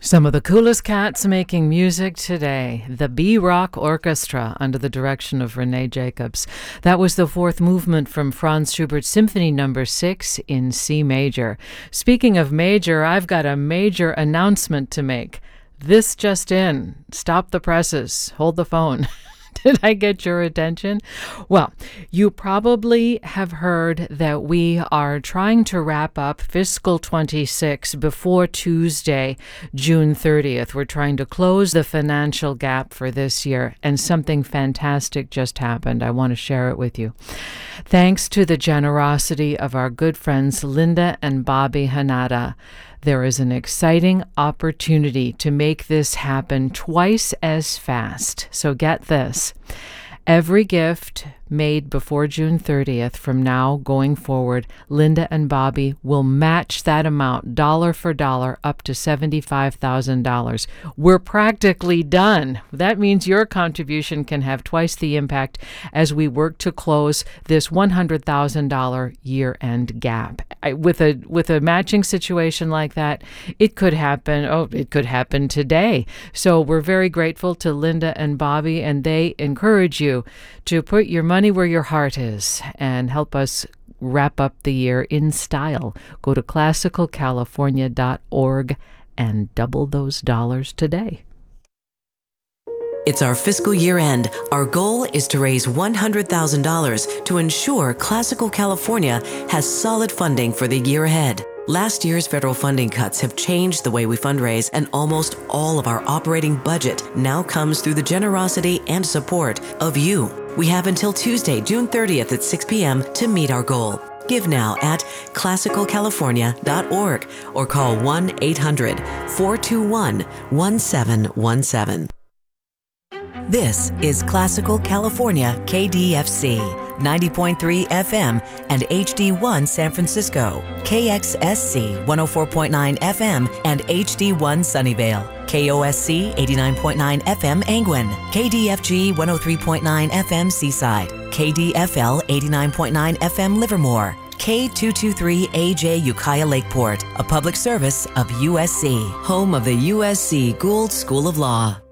Some of the coolest cats making music today. The B-Rock Orchestra under the direction of Renee Jacobs. That was the fourth movement from Franz Schubert's Symphony No. 6 in C major. Speaking of major, I've got a major announcement to make. This just in. Stop the presses. Hold the phone. Did I get your attention? Well, you probably have heard that we are trying to wrap up fiscal 26 before Tuesday, June 30th. We're trying to close the financial gap for this year, and something fantastic just happened. I want to share it with you. Thanks to the generosity of our good friends Linda and Bobby Hanada, there is an exciting opportunity to make this happen twice as fast. So get this. Every gift made before June 30th from now going forward, Linda and Bobby will match that amount dollar for dollar up to $75,000. We're practically done. That means your contribution can have twice the impact as we work to close this $100,000 year-end gap. With a matching situation like that, it could happen. It could happen today. So we're very grateful to Linda and Bobby, and they encourage you to put your money where your heart is and help us wrap up the year in style. Go to classicalcalifornia.org and double those dollars today. It's our fiscal year end. Our goal is to raise $100,000 to ensure Classical California has solid funding for the year ahead. Last year's federal funding cuts have changed the way we fundraise, and almost all of our operating budget now comes through the generosity and support of you. We have until Tuesday, June 30th at 6 p.m. to meet our goal. Give now at classicalcalifornia.org or call 1-800-421-1717. This is Classical California KDFC, 90.3 FM and HD1 San Francisco, KXSC 104.9 FM and HD1 Sunnyvale, KOSC 89.9 FM Angwin, KDFG 103.9 FM Seaside, KDFL 89.9 FM Livermore, K223AJ Ukiah Lakeport, a public service of USC, home of the USC Gould School of Law.